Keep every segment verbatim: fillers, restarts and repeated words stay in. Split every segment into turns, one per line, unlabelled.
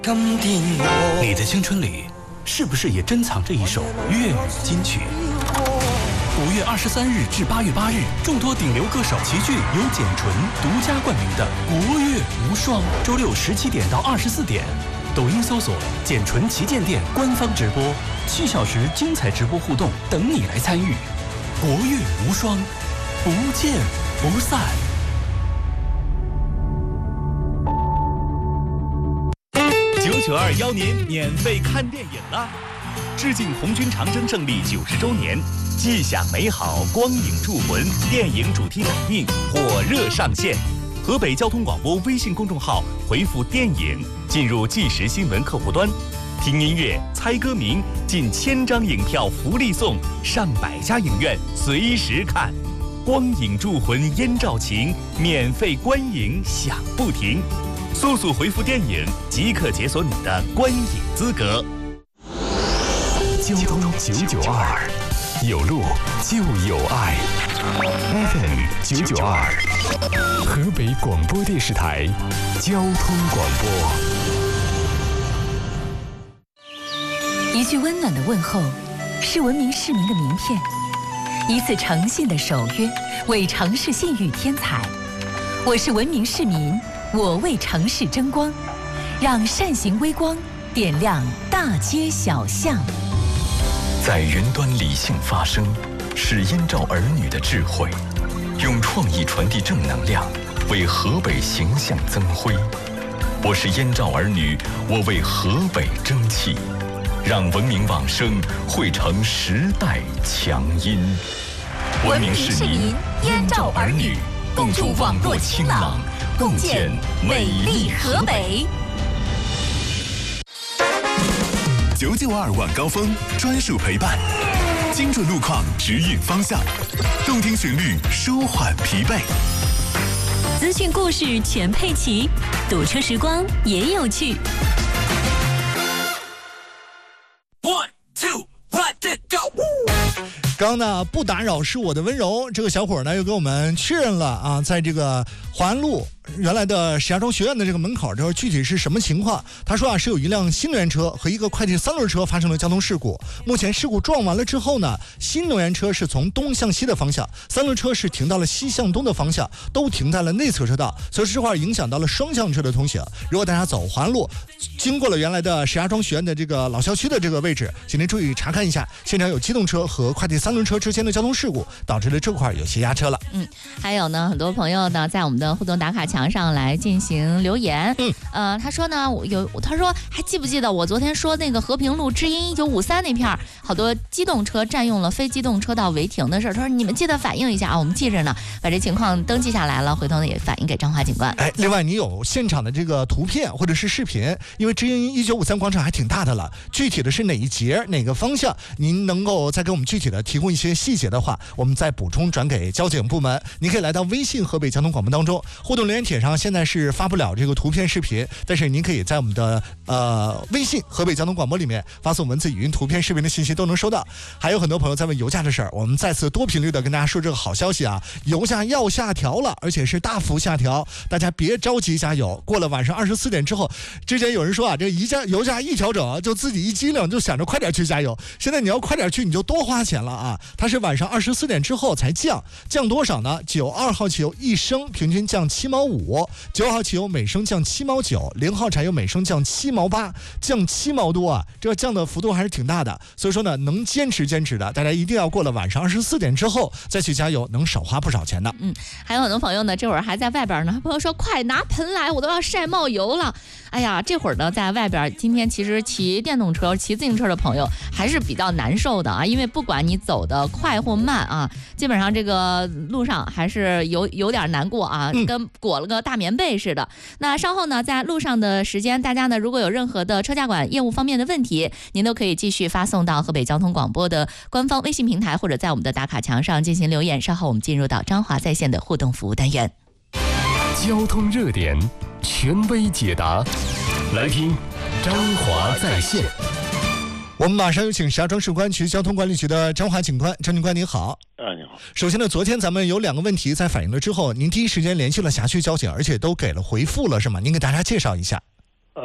你的青春里是不是也珍藏着一首粤语金曲？五月二十三日至八月八日，众多顶流歌手齐聚由简纯独家冠名的国乐无双，周六十七点到二十四点，抖音搜索简纯旗舰店官方直播，七小时精彩直播互动等你来参与。国乐无双，不见不散。
九九二邀您免费看电影啦！致敬红军长征胜利九十周年，既享美好，光影铸魂电影主题展映火热上线。河北交通广播微信公众号回复电影进入即时新闻客户端，听音乐猜歌名，近千张影票福利送，上百家影院随时看。光影铸魂燕赵情，免费观影享不停。速速回复电影即可解锁你的观影资格。
交通九九二，有路就有爱。F M 九九二，河北广播电视台交通广播。
一句温暖的问候，是文明市民的名片；一次诚信的守约，为城市信誉添彩。我是文明市民，我为城市争光，让善行微光点亮大街小巷。
在云端理性发声，是燕赵儿女的智慧，用创意传递正能量，为河北形象增辉。我是燕赵儿女，我为河北争气，让文明往生汇成时代强音。
文明市民，燕赵儿女，共筑网络清朗，共建美丽河北。
九九二晚高峰专属陪伴，精准路况指引方向，动听旋律舒缓疲惫，
资讯故事全配齐，堵车时光也有趣。
One two let it go。
刚呢，不打扰是我的温柔。这个小伙呢又给我们确认了啊，在这个淮安路原来的石家庄学院的这个门口，这具体是什么情况？他说啊，是有一辆新能源车和一个快递三轮车发生了交通事故。目前事故撞完了之后呢，新能源车是从东向西的方向，三轮车是停到了西向东的方向，都停在了内侧车道，所以这块影响到了双向车的通行。如果大家走淮安路，经过了原来的石家庄学院的这个老校区的这个位置，请您注意查看一下，现场有机动车和快递三轮车之间的交通事故，导致了这块有些压车了。
嗯，还有呢，很多朋友呢在我们的互动打卡墙上来进行留言。嗯，呃，他说呢，有他说还记不记得我昨天说那个和平路知音一九五三那片好多机动车占用了非机动车道违停的事儿，他说你们记得反映一下啊，我们记着呢，把这情况登记下来了，回头呢也反映给张华警官。
哎，另外你有现场的这个图片或者是视频，因为知音一九五三广场还挺大的了，具体的是哪一节哪个方向，您能够再给我们具体的提供一些细节的话，我们再补充转给交警部门。您可以来到微信河北交通广播当中，互动留言帖上现在是发不了这个图片视频，但是您可以在我们的呃微信河北交通广播里面发送文字、语音、图片、视频的信息都能收到。还有很多朋友在问油价的事儿，我们再次多频率的跟大家说这个好消息啊，油价要下调了，而且是大幅下调，大家别着急加油。过了晚上二十四点之后，之前有人说啊，这一价油价一调整就自己一激灵，就想着快点去加油。现在你要快点去，你就多花钱了啊！它是晚上二十四点之后才降，降多少呢？九二号汽油一升平均降七毛五，九号汽油每升降七毛九，零号柴油每升降七毛八，降七毛多啊！这个降的幅度还是挺大的。所以说呢，能坚持坚持的，大家一定要过了晚上二十四点之后再去加油，能少花不少钱的。
嗯，还有很多朋友呢，这会儿还在外边呢。朋友说：“快拿盆来，我都要晒冒油了。”哎呀，这会儿呢，在外边，今天其实骑电动车、骑自行车的朋友还是比较难受的啊，因为不管你走的快或慢啊，基本上这个路上还是有有点难过啊，跟裹了个大棉被似的。那稍后呢，在路上的时间，大家呢如果有任何的车驾管业务方面的问题，您都可以继续发送到河北交通广播的官方微信平台，或者在我们的打卡墙上进行留言。稍后我们进入到张华在线的互动服务单元。
交通热点，权威解答，来听张华在线。
我们马上有请石家庄市公安局交通管理局的张华警官。张警官您好。
啊，你好。
首先呢，昨天咱们有两个问题在反映了之后，您第一时间联系了辖区交警，而且都给了回复了，是吗？您给大家介绍一下。
呃，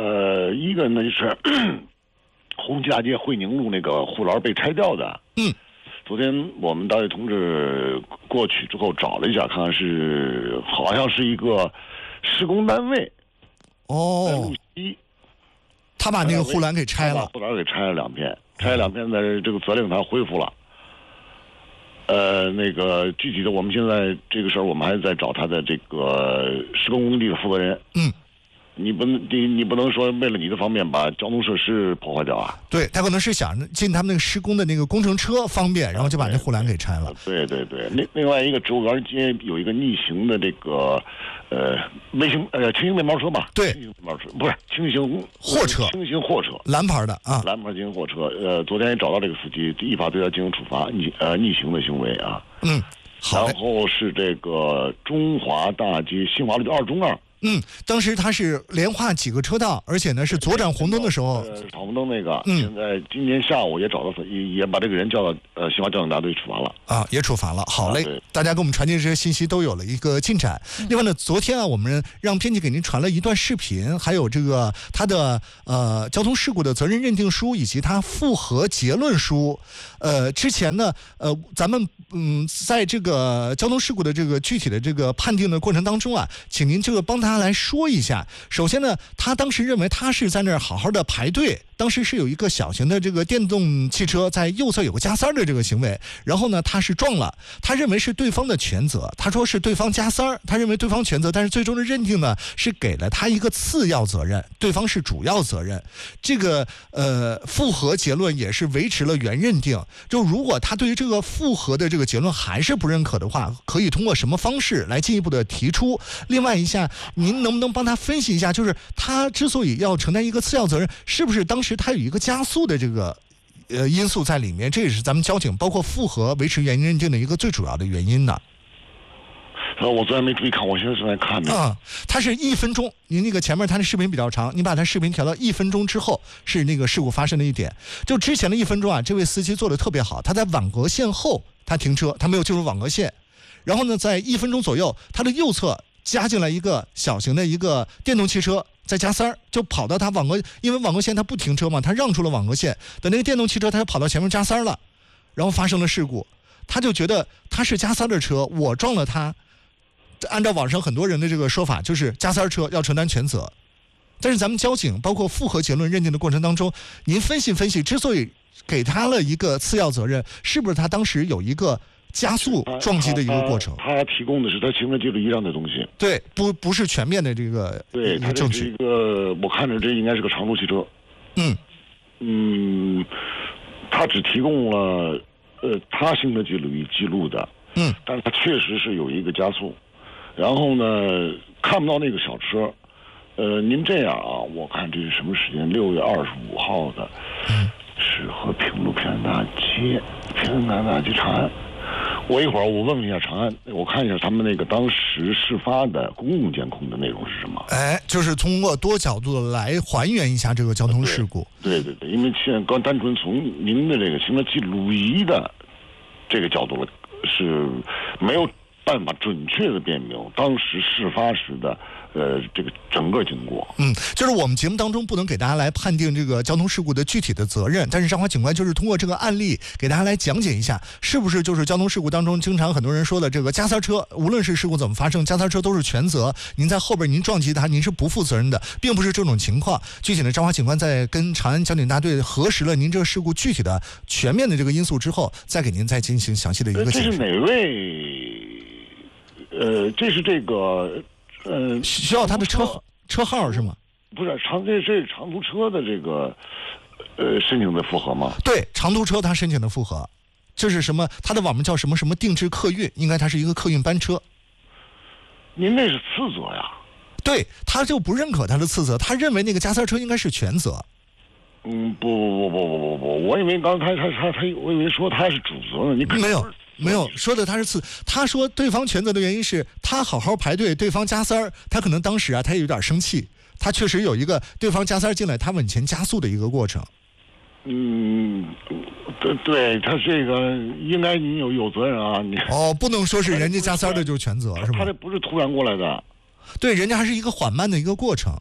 呃，一个呢就是红旗大街惠宁路那个护栏被拆掉的。
嗯。
昨天我们大队同志过去之后找了一下，看看是好像是一个施工单位。
哦。他把那个护栏给拆了。
护栏给拆了两片，拆了两片的这个责令他恢复了。呃，那个具体的，我们现在这个事儿，我们还在找他的这个施工工地的负责人。
嗯。
你不能，你你不能说为了你的方便把交通设施破坏掉啊？
对，他可能是想进他们那个施工的那个工程车方便，然后就把这护栏给拆了。
对对对，另另外一个植物园街有一个逆行的这个呃微型呃轻型面包车吧？
对，
轻型面包车不是轻型
货车，
轻型货车，
蓝牌的啊，
蓝牌轻型货车。呃，昨天也找到这个司机，依法对他进行处罚，逆呃逆行的行为啊。
嗯，好。
然后是这个中华大街新华路二中二。
嗯，当时他是连画几个车道，而且呢是左转红灯的时候，
呃，闯红灯那个，
嗯，
现在今天下午也找到，也也把这个人叫到呃新华交警大队处罚了
啊，也处罚了。好嘞，
啊、
大家给我们传递这些信息都有了一个进展。嗯、另外呢，昨天啊，我们让编辑给您传了一段视频，还有这个他的呃交通事故的责任认定书以及他复核结论书。呃，之前呢，呃，咱们嗯，在这个交通事故的这个具体的这个判定的过程当中啊，请您这个帮他来说一下。首先呢，他当时认为他是在那儿好好的排队，当时是有一个小型的这个电动汽车在右侧有个加塞的这个行为，然后呢，他是撞了，他认为是对方的全责，他说是对方加塞，他认为对方全责，但是最终的认定呢是给了他一个次要责任，对方是主要责任。这个呃复核结论也是维持了原认定，就如果他对于这个复核的这个结论还是不认可的话，可以通过什么方式来进一步的提出？另外一下，您能不能帮他分析一下，就是他之所以要承担一个次要责任，是不是当时他有一个加速的这个呃因素在里面？这也是咱们交警包括复核维持原因认定的一个最主要的原因呢。
呃，我昨天没注意看，我现在正在看呢。
啊、嗯，它是一分钟，您那个前面它的视频比较长，你把它视频调到一分钟之后，是那个事故发生的一点。就之前的一分钟啊，这位司机做的特别好，他在网格线后他停车，他没有进入网格线，然后呢，在一分钟左右，他的右侧加进来一个小型的一个电动汽车，在加塞儿，就跑到他网格，因为网格线他不停车嘛，他让出了网格线，等那个电动汽车他就跑到前面加塞了，然后发生了事故，他就觉得他是加塞的车，我撞了他。按照网上很多人的这个说法，就是加塞车要承担全责。但是咱们交警包括复核结论认定的过程当中，您分析分析，之所以给他了一个次要责任，是不是他当时有一个加速撞击的一个过程？
他, 他, 他提供的是他行车记录仪上的东西，
对，不不是全面的这个
对，他这是一个，我看着这应该是个长途汽车。
嗯
嗯，他只提供了呃他行车记录仪记录的，
嗯，
但是他确实是有一个加速。然后呢，看不到那个小车，呃，您这样啊，我看这是什么时间？六月二十五号的，是和平路平安大街，平安大街长安。我一会儿我问问一下长安，我看一下他们那个当时事发的公共监控的内容是什么？
哎，就是通过多角度来还原一下这个交通事故。
对对 对, 对，因为现在刚单纯从您的这个行车记录仪的这个角度了，是没有办法准确的辨明当时事发时的呃这个整个经过。
嗯，就是我们节目当中不能给大家来判定这个交通事故的具体的责任，但是张华警官就是通过这个案例给大家来讲解一下，是不是就是交通事故当中经常很多人说的这个加塞车，无论是事故怎么发生，加塞车都是全责，您在后边您撞击他，您是不负责任的，并不是这种情况。具体的张华警官在跟长安交警大队核实了您这个事故具体的全面的这个因素之后，再给您再进行详细的一个解释。
这是哪位？呃，这是这个，呃，
需要他的车车号是吗？
不是长，这是长途车的这个，呃，申请的复核吗？
对，长途车他申请的复核，这是什么？他的网名叫什么什么定制客运，应该它是一个客运班车。
您那是次责呀？
对，他就不认可他的次责，他认为那个加塞车应该是全责。
嗯，不不不不不不不，我以为刚才他他他，我以为说他是主责呢，你
没有。没有说的他是次，他说对方全责的原因是他好好排队，对方加塞儿，他可能当时啊他也有点生气，他确实有一个对方加塞儿进来，他往前加速的一个过程。
嗯，对对，他这个应该你有有责任啊，你
哦，不能说是人家加塞儿的就是全责是吗？
他这不是突然过来的，
对，人家还是一个缓慢的一个过程。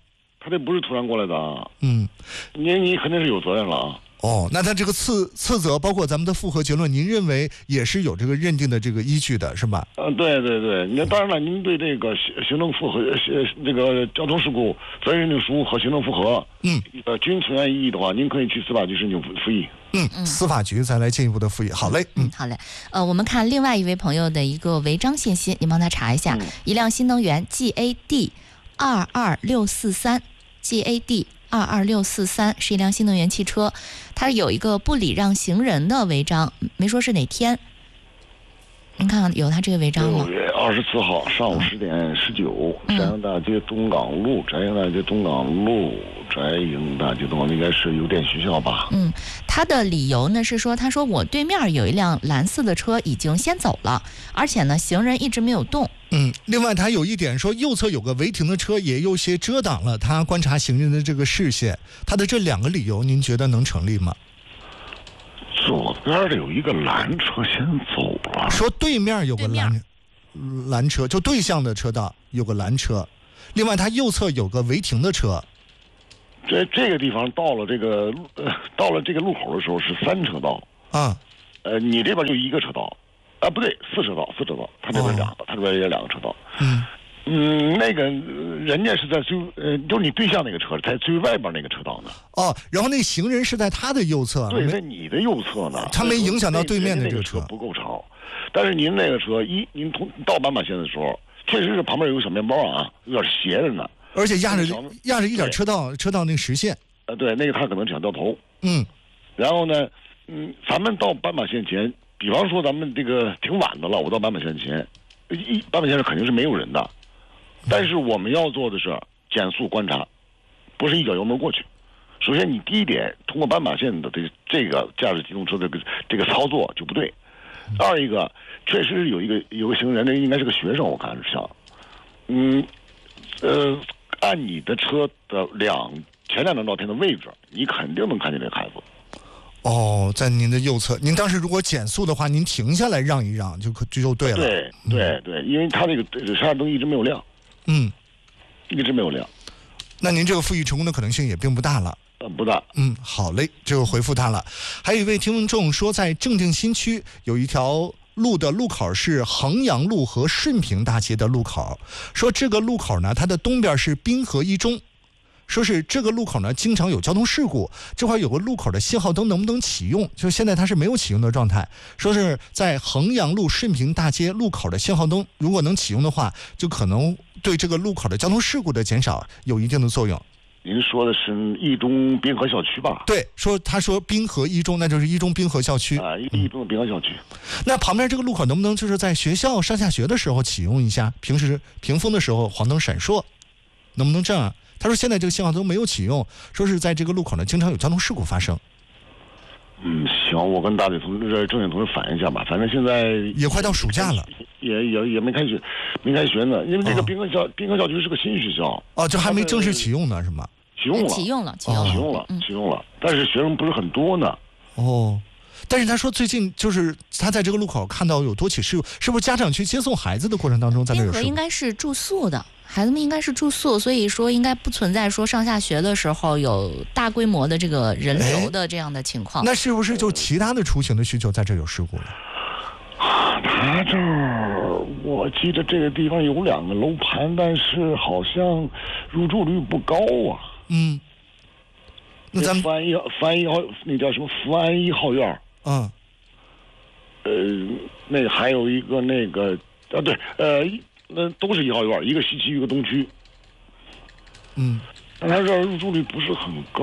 他这不是突然过来的啊。
嗯，
你你肯定是有责任了啊。
哦，那他这个次次责，包括咱们的复核结论，您认为也是有这个认定的这个依据的，是吧？
嗯、呃，对对对，那当然了，您对这个行行政复核、呃这个交通事故责任认定书和行政复核，
嗯，
呃，均存在异议的话，您可以去司法局申请复复议。
嗯，嗯司法局再来进一步的复议。好嘞，
嗯，好嘞。呃，我们看另外一位朋友的一个违章信息，您帮他查一下，嗯、一辆新能源 G A D 二二六四三 G A D。二二六四三是一辆新能源汽车，它有一个不礼让行人的违章，没说是哪天。您看看有它这个违章吗？
六月二十四号上午十点十九，翟阳大街东港路，翟阳大街东港路，翟阳大街东港应该是邮电学校吧？
嗯，他的理由呢是说，他说我对面有一辆蓝色的车已经先走了，而且呢行人一直没有动。
嗯，另外他有一点说，右侧有个违停的车也有些遮挡了他观察行人的这个视线，他的这两个理由您觉得能成立吗？
左边的有一个蓝车先走了，
说对面有个蓝蓝车，就对向的车道有个蓝车，另外他右侧有个违停的车。
这这个地方到了这个呃到了这个路口的时候是三车道
啊，
呃你这边就一个车道。啊，不对，四车道，四车道，他这边两个，哦、他这边也两个车道。
嗯，
嗯，那个人家是在最呃，就是你对向那个车，在最外边那个车道呢。
哦，然后那个行人是在他的右侧。
对，在你的右侧呢。
他没影响到对面的这个车。
车不够长，但是您那个车一您从到斑马线的时候，确实是旁边有个小面包啊，有点斜着呢，
而且压着压着一点车道车道那个实线。
呃，对，那个他可能想掉头。
嗯，
然后呢，嗯，咱们到斑马线前。比方说咱们这个挺晚的了，我到斑马线前，一斑马线上肯定是没有人的，但是我们要做的是减速观察，不是一脚油门过去。首先你第一点通过斑马线的这这个驾驶机动车的这个这个操作就不对，二一个确实是有一个有个行人，那应该是个学生，我看是像，嗯，呃，按你的车的两前两张照片的位置，你肯定能看见这个孩子。
哦，在您的右侧，您当时如果减速的话，您停下来让一让就可就就对了。
对对对，因为他这个刹车灯一直没有亮，
嗯，
一直没有亮。
那您这个复议成功的可能性也并不大了。
呃，不大。
嗯，好嘞，就回复他了。还有一位听众说，在正定新区有一条路的路口是衡阳路和顺平大街的路口，说这个路口呢，它的东边是滨河一中。说是这个路口呢，经常有交通事故，这块有个路口的信号灯能不能启用？就现在它是没有启用的状态。说是在衡阳路顺平大街路口的信号灯，如果能启用的话，就可能对这个路口的交通事故的减少有一定的作用。
您说的是一中滨河校区吧？
对，说他说滨河一中，那就是一中滨河校区
啊，一中滨河校区。
那旁边这个路口能不能就是在学校上下学的时候启用一下？平时屏风的时候黄灯闪烁，能不能这样？他说现在这个信号灯没有启用，说是在这个路口呢经常有交通事故发生。
嗯，行，我跟大队同志、郑远同志反映一下吧。反正现在
也快到暑假了，
也也也没开学，没开学呢。因为这个滨河校滨河校区是个新学校
哦，这还没正式启用呢，是吗？
启用了，
启用了，启用了，
启用了，启用了。但是学生不是很多呢。
哦，但是他说最近就是他在这个路口看到有多起事故，是不是家长去接送孩子的过程当中在那有事故？
滨河应该是住宿的。孩子们应该是住宿，所以说应该不存在说上下学的时候有大规模的这个人流的这样的情况。
那是不是就其他的出行的需求在这有事故了？
他这儿我记得这个地方有两个楼盘，但是好像入住率不高啊。
嗯，那咱们
福安一福安一号那叫什么福安一号院？
嗯，
呃，那个还有一个那个啊，对，呃。那都是一号院，一个西区，一个东区。
嗯，
但他这儿入住率不是很高。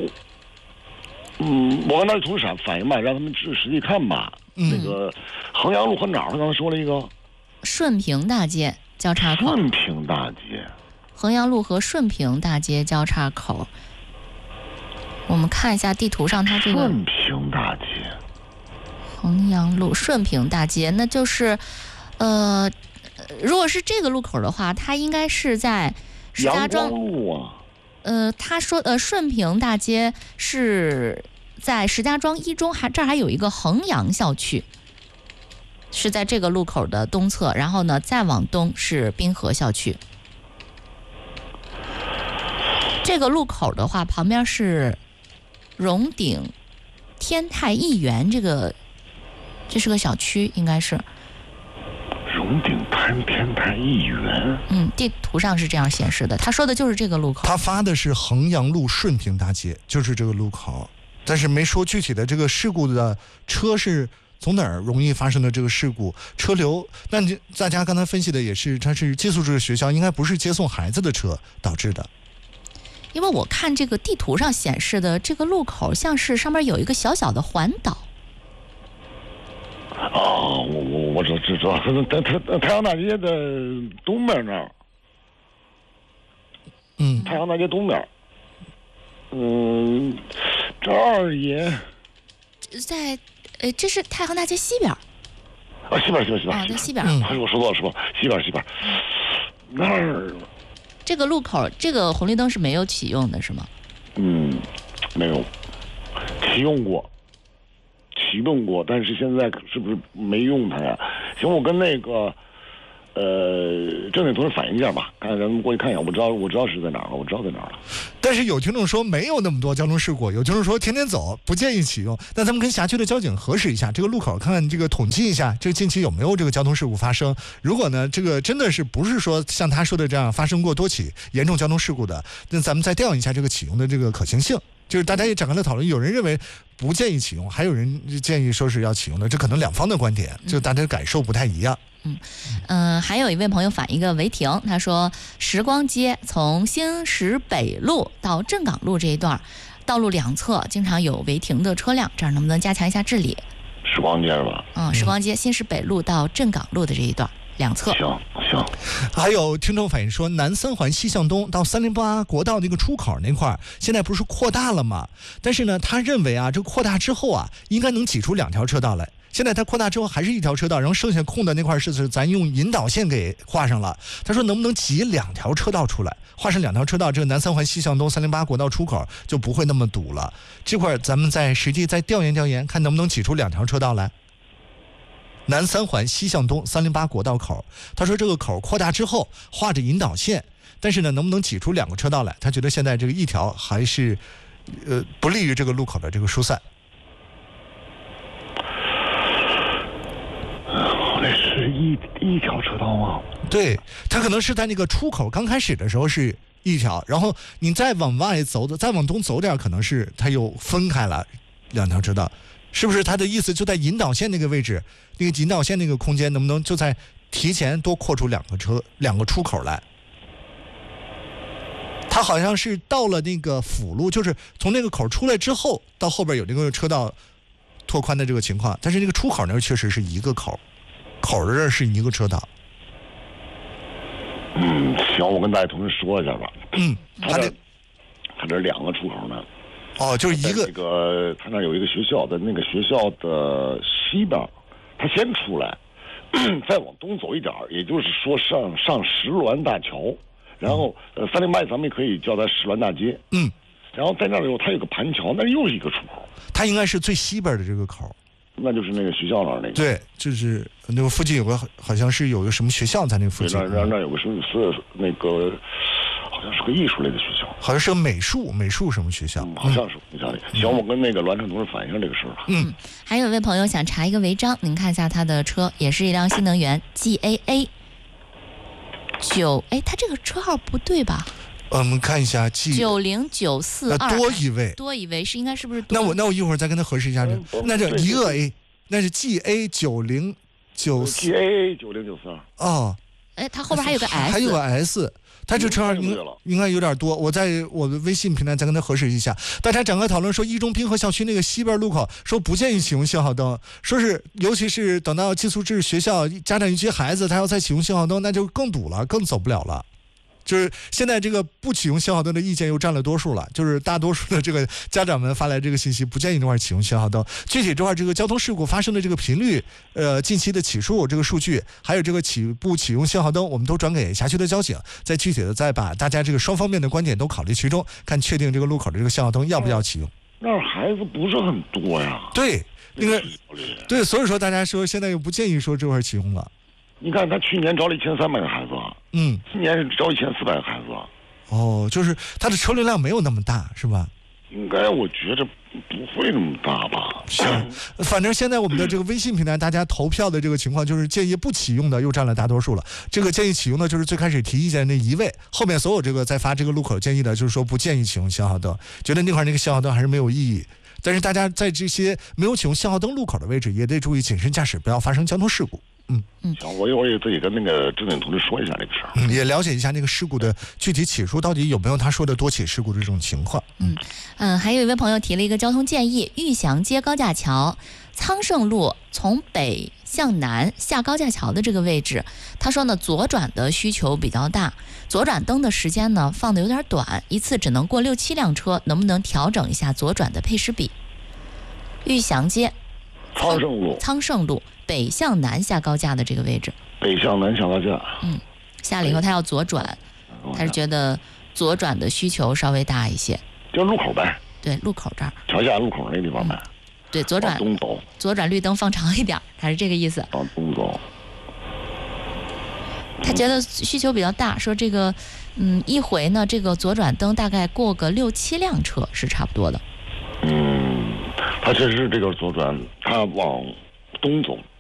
嗯，我跟他同事反映吧，让他们实实际看吧。
嗯，
那个衡阳路和哪儿？刚才说了一个
顺平大街交叉口。
顺平大街。
衡阳路和顺平大街交叉口。我们看一下地图上它这个
顺平大街。
衡阳路顺平大街，那就是呃。如果是这个路口的话，它应该是在石家庄
路啊。
呃，他说呃顺平大街是在石家庄一中，还这儿还有一个衡阳校区，是在这个路口的东侧，然后呢再往东是滨河校区。 这个路口的话，旁边是荣鼎天泰艺园，这个这是个小区，应该是。
荣鼎天天泰艺园。
嗯，地图上是这样显示的。他说的就是这个路口。
他发的是衡阳路顺平大街，就是这个路口，但是没说具体的这个事故的车是从哪儿容易发生的这个事故车流。那大家刚才分析的也是，它是寄宿制学校，应该不是接送孩子的车导致的。
因为我看这个地图上显示的这个路口，像是上面有一个小小的环岛。
哦，我我我知知道，太太太阳大街的东边那儿。
嗯，
太阳大街东边。嗯，这儿也
在，呃，这是太阳大街西边。
啊，西边西边西边。
啊，在西边。
嗯，还是我说错了是吧？西边西边。那儿。
这个路口，这个红绿灯是没有启用的，是吗？
嗯，没有，启用过。启动过，但是现在是不是没用它呀？行，我跟那个呃郑磊同志反映一下吧，看咱们过去看一眼。我知道，我知道是在哪儿了，我知道在哪儿了。
但是有听众说没有那么多交通事故，有听众说天天走，不建议启用。那咱们跟辖区的交警核实一下这个路口，看看这个统计一下，这个近期有没有这个交通事故发生。如果呢，这个真的是不是说像他说的这样发生过多起严重交通事故的，那咱们再调研一下这个启用的这个可行性。就是大家也展开了讨论，有人认为不建议启用，还有人建议说是要启用的，这可能两方的观点，就大家的感受不太一样。
嗯嗯、呃，还有一位朋友反映一个违停，他说时光街从新石北路到镇港路这一段，道路两侧经常有违停的车辆，这儿能不能加强一下治理？
时光街是吧？
嗯，时光街新石北路到镇港路的这一段。两侧
行行，
还有听众反映说，南三环西向东到三零八国道那个出口那块儿，现在不是扩大了吗？但是呢，他认为啊，这扩大之后啊，应该能挤出两条车道来。现在他扩大之后还是一条车道，然后剩下空的那块是是咱用引导线给画上了。他说能不能挤两条车道出来，画上两条车道，这个南三环西向东三零八国道出口就不会那么堵了。这块咱们再实际再调研调研，看能不能挤出两条车道来。南三环西向东三零八国道口，他说这个口扩大之后画着引导线，但是呢，能不能挤出两个车道来？他觉得现在这个一条还是，呃，不利于这个路口的这个疏散。
那是一一条车道吗？
对，他可能是在那个出口刚开始的时候是一条，然后你再往外走的，再往东走点，可能是他又分开了两条车道。是不是他的意思就在引导线那个位置，那个引导线那个空间，能不能就在提前多扩出两个车两个出口来？他好像是到了那个辅路，就是从那个口出来之后，到后边有那个车道拓宽的这个情况，但是那个出口那确实是一个口，口的这是一个车道。
嗯，行，我跟大家同事说一下吧。
嗯，
他这他这两个出口呢。
哦，就是一个
那个，他那有一个学校的那个学校的西边，他先出来，再往东走一点，也就是说上上石峦大桥，然后呃三零八咱们也可以叫它石峦大街，
嗯，
然后在那里有它有个盘桥，那又是一个出口，
它应该是最西边的这个口，
那就是那个学校那儿那个，
对，就是那个附近有个好像是有个什么学校在那附近，
那那那有个什么是那个。好像是个艺术类的学校，
好像是个美术美术什么学校，
嗯、好像是学校里。行，我跟那个栾城同事反映这个事儿。
嗯，还有一位朋友想查一个违章，您看一下他的车，也是一辆新能源 G A A 九，哎，他这个车号不对吧？
呃，我们看一下 G
九零九四二，
多一位，
多一位是应该是不是多？
那我那我一会儿再跟他核实一下这，嗯、那就一个 A， 那是 G A 九零九四
G A A 九零九四二。
哦，
哎，他后边还有个 S，
还有个 S。他这车号应应该有点多，我在我的微信平台再跟他核实一下。大家展开讨论说，一中滨河校区那个西边路口说不建议启用信号灯，说是尤其是等到寄宿制学校家长一接孩子，他要再启用信号灯，那就更堵了，更走不了了。就是现在这个不启用信号灯的意见又占了多数了，就是大多数的这个家长们发来这个信息，不建议这块启用信号灯。具体这块这个交通事故发生的这个频率，呃，近期的起数这个数据，还有这个起不启用信号灯，我们都转给辖区的交警，再具体的再把大家这个双方面的观点都考虑其中，看确定这个路口的这个信号灯要不要启用。
那儿孩子不是很多呀。
对，那个对，所以说大家说现在又不建议说这块启用了。
你看他去年招了一千三百个孩子，
嗯，
今年是招一千四百个孩子，
哦，就是它的车流量没有那么大，是吧？
应该我觉着不会那么大吧。
行，反正现在我们的这个微信平台，大家投票的这个情况就是建议不启用的又占了大多数了。这个建议启用的就是最开始提意见的那一位，后面所有这个在发这个路口建议的，就是说不建议启用信号灯，觉得那块那个信号灯还是没有意义。但是大家在这些没有启用信号灯路口的位置，也得注意谨慎驾驶，不要发生交通事故。嗯
嗯，行，我一会儿也自己跟那个治警同志说一下这个事儿，
嗯，也了解一下那个事故的具体起数到底有没有他说的多起事故这种情况。
嗯嗯，还有一位朋友提了一个交通建议：玉祥街高架桥苍圣路从北向南下高架桥的这个位置，他说呢，左转的需求比较大，左转灯的时间呢放的有点短，一次只能过六七辆车，能不能调整一下左转的配时比？玉祥街
苍圣路
苍圣路北向南下高架的这个位置，
北向南下高架，
嗯，下了以后他要左转，他是觉得左转的需求稍微大一些，
就路口呗，
对，路口这儿，
桥下路口那地方呗，嗯、
对，左转
东走，
左转绿灯放长一点，他是这个意思。
往东走，
他觉得需求比较大，说这个，嗯，一回呢，这个左转灯大概过个六七辆车是差不多的。
嗯，他确实这个左转，他往东走